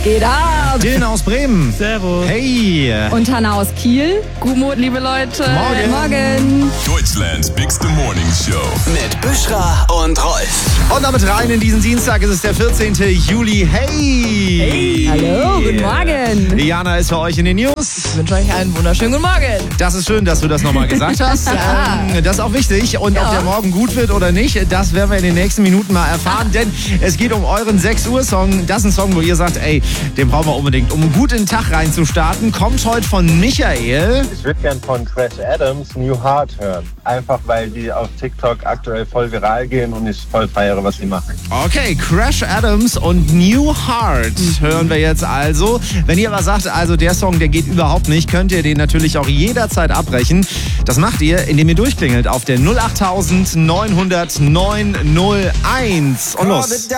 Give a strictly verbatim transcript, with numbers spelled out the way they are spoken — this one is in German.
geht ab? Dylan aus Bremen. Servus. Hey. Und Hanna aus Kiel. Guten Morgen, liebe Leute. Morgen. Morgen. Deutschlands Bigste Morning Show. Mit Büschra und Rolf. Und damit rein in diesen Dienstag. Es ist der vierzehnten Juli. Hey. Hey. Hallo, guten Morgen. Jana ist für euch in den News. Ich wünsche euch einen wunderschönen guten Morgen. Das ist schön, dass du das nochmal gesagt hast. Ja. ähm, das ist auch wichtig. Und Ja. ob der Morgen gut wird oder nicht, das werden wir in den nächsten Minuten mal erfahren. Denn es geht um euren sechs Uhr Song. Das ist ein Song, wo ihr sagt, ey, den brauchen wir unbedingt, um gut in den Tag reinzustarten. Kommt heute von Michael. Ich würde gern von Crash Adams New Heart hören. Einfach weil die auf TikTok aktuell voll viral gehen und ich voll feiere, was sie machen. Okay, Crash Adams und New Heart hören wir jetzt also. Wenn ihr aber sagt, also der Song, der geht überhaupt nicht, könnt ihr den natürlich auch jederzeit abbrechen. Das macht ihr, indem ihr durchklingelt auf der null acht neun null null neun null eins. Und los.